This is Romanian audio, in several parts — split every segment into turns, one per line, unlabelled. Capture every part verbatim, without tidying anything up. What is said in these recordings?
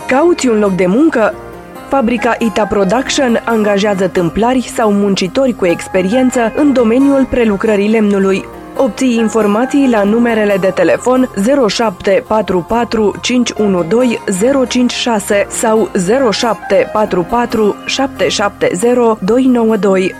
Cauți un loc de muncă? Fabrica Ita Production angajează tâmplari sau muncitori cu experiență în domeniul prelucrării lemnului. Obții informații la numerele de telefon zero șapte patru patru cinci unu doi zero cinci șase sau zero șapte patru patru șapte șapte zero doi nouă doi.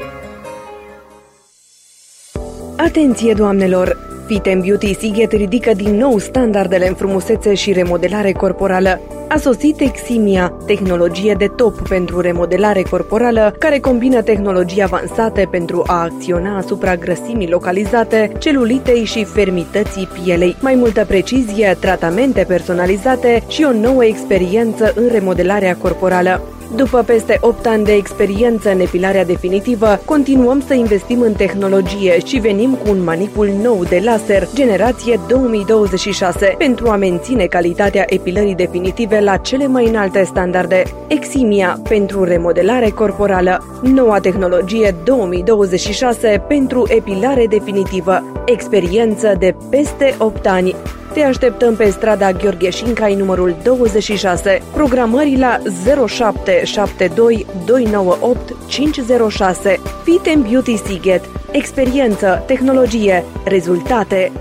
Atenție, doamnelor! Fit and Beauty Sighet ridică din nou standardele în frumusețe și remodelare corporală. A sosit Eximia, tehnologie de top pentru remodelare corporală, care combină tehnologii avansate pentru a acționa asupra grăsimii localizate, celulitei și fermității pielei. Mai multă precizie, tratamente personalizate și o nouă experiență în remodelarea corporală. După peste opt ani de experiență în epilarea definitivă, continuăm să investim în tehnologie și venim cu un manipul nou de laser, generație două mii douăzeci și șase, pentru a menține calitatea epilării definitive la cele mai înalte standarde. Eximia, pentru remodelare corporală. Noua tehnologie două mii douăzeci și șase pentru epilare definitivă. Experiență de peste opt ani. Te așteptăm pe strada Gheorghe Șincai, numărul douăzeci și șase. Programări la zero șapte șapte doi doi nouă opt cinci zero șase. Fit and Beauty Sighet. Experiență, tehnologie, rezultate.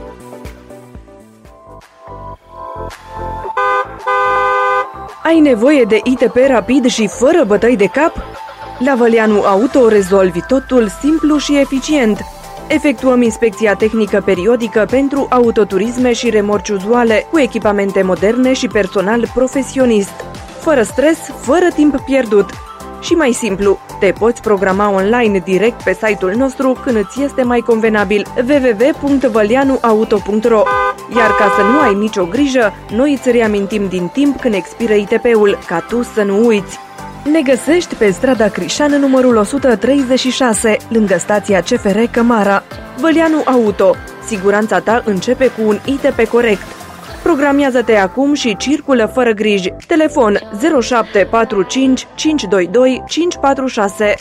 Ai nevoie de I T P rapid și fără bătăi de cap? La Văleanu Auto rezolvi totul simplu și eficient. Efectuăm inspecția tehnică periodică pentru autoturisme și remorci uzuale, cu echipamente moderne și personal profesionist. Fără stres, fără timp pierdut. Și mai simplu, te poți programa online direct pe site-ul nostru când îți este mai convenabil w w w punct văleanu auto punct r o. Iar ca să nu ai nicio grijă, noi îți reamintim din timp când expiră I T P-ul, ca tu să nu uiți. Ne găsești pe strada Crișan, numărul o sută treizeci și șase, lângă stația C F R Cămara. Văleanu Auto. Siguranța ta începe cu un I T P corect. Programiază-te acum și circulă fără griji. Telefon zero șapte patru cinci cinci doi doi cinci patru șase.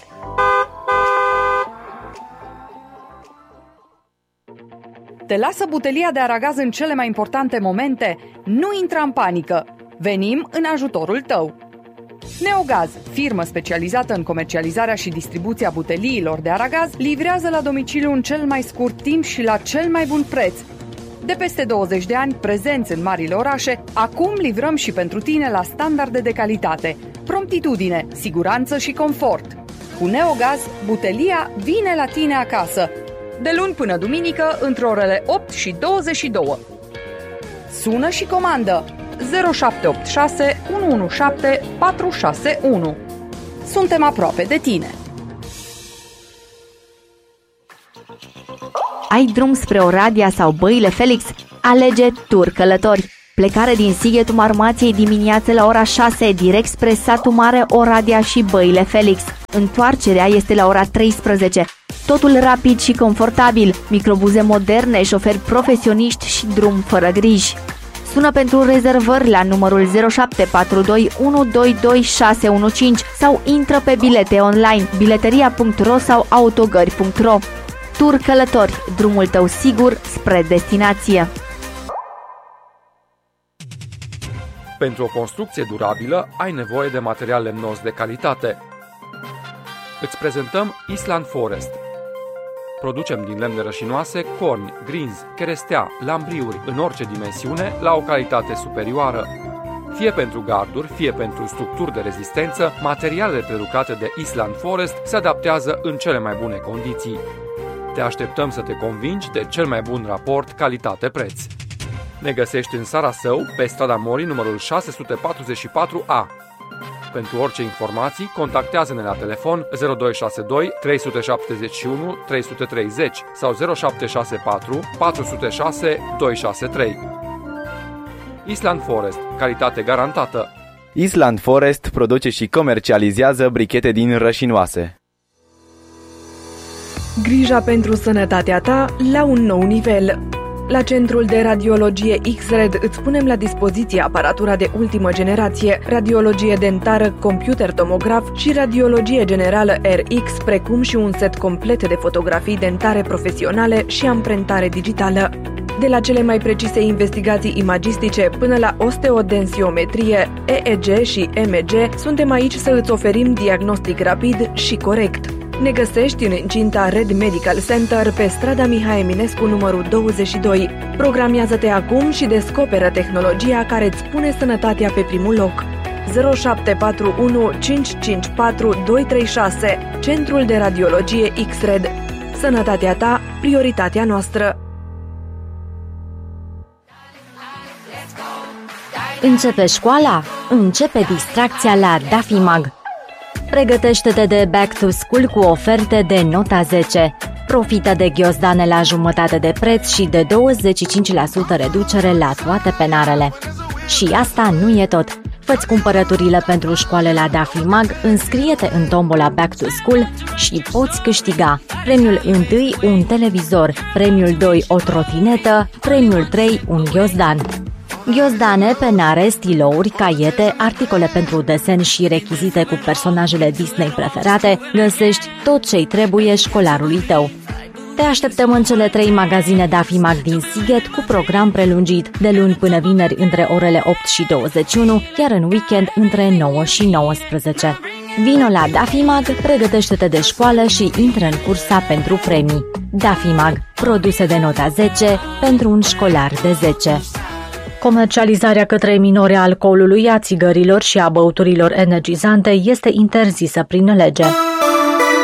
Te lasă butelia de aragaz în cele mai importante momente? Nu intra în panică. Venim în ajutorul tău. Neogaz, firmă specializată în comercializarea și distribuția buteliilor de aragaz, livrează la domiciliu în cel mai scurt timp și la cel mai bun preț. De peste douăzeci de ani, prezenți în marile orașe, acum livrăm și pentru tine la standarde de calitate, promptitudine, siguranță și confort. Cu Neogaz, butelia vine la tine acasă, de luni până duminică, între orele opt și douăzeci și două. Sună și comandă zero șapte opt șase unu unu șapte patru șase unu. Suntem aproape de tine.
Ai drum spre Oradea sau Băile Felix? Alege Tur Călători. Plecare din Sighetul Marmației dimineață la ora șase, direct spre satul mare, Oradea și Băile Felix. Întoarcerea este la ora treisprezece. Totul rapid și confortabil, microbuze moderne, șoferi profesioniști și drum fără griji. Sună pentru rezervări la numărul zero șapte patru doi unu doi doi șase unu cinci sau intră pe bilete online bileteria punct ro sau autogări punct ro. Tur Călători, drumul tău sigur spre destinație.
Pentru o construcție durabilă ai nevoie de material lemnos de calitate. Îți prezentăm Island Forest. Producem din lemne rășinoase, corni, grinzi, cherestea, lambriuri în orice dimensiune la o calitate superioară. Fie pentru garduri, fie pentru structuri de rezistență, materialele prelucrate de Island Forest se adaptează în cele mai bune condiții. Te așteptăm să te convingi de cel mai bun raport calitate-preț. Ne găsești în Sarasău, pe strada Morii, numărul șase sute patruzeci și patru A. Pentru orice informații, contactează-ne la telefon zero doi șase doi trei șapte unu trei trei zero sau zero șapte șase patru patru zero șase doi șase trei. Island Forest, calitate garantată.
Island Forest produce și comercializează brichete din rășinoase.
Grija pentru sănătatea ta la un nou nivel. La Centrul de Radiologie X-Red îți punem la dispoziție aparatura de ultimă generație, radiologie dentară, computer tomograf și radiologie generală R X, precum și un set complet de fotografii dentare profesionale și amprentare digitală. De la cele mai precise investigații imagistice până la osteodensiometrie, E E G și M G, suntem aici să îți oferim diagnostic rapid și corect. Ne găsești în incinta Red Medical Center pe strada Mihai Eminescu numărul douăzeci și doi. Programiază-te acum și descoperă tehnologia care îți pune sănătatea pe primul loc. zero șapte patru unu cinci cinci patru doi trei șase, Centrul de Radiologie X-Red. Sănătatea ta, prioritatea noastră.
Începe școala? Începe distracția la Dafimag. Pregătește-te de Back to School cu oferte de nota zece. Profită de ghiozdane la jumătate de preț și de douăzeci și cinci la sută reducere la toate penarele. Și asta nu e tot. Fă-ți cumpărăturile pentru școală la Dafimag, înscrie-te în tombola Back to School și poți câștiga premiul unu un televizor, premiul doi o trotinetă, premiul trei un ghiozdan. Ghiozdane, penare, stilouri, caiete, articole pentru desen și rechizite cu personajele Disney preferate, găsești tot ce-i trebuie școlarului tău. Te așteptăm în cele trei magazine Dafimag din Sighet cu program prelungit, de luni până vineri între orele opt și douăzeci și unu, iar în weekend între nouă și nouăsprezece. Vino la Dafimag, pregătește-te de școală și intră în cursa pentru premii. Dafimag, produse de nota zece pentru un școlar de zece. Comercializarea către minori a alcoolului, a țigărilor și a băuturilor energizante este interzisă prin lege.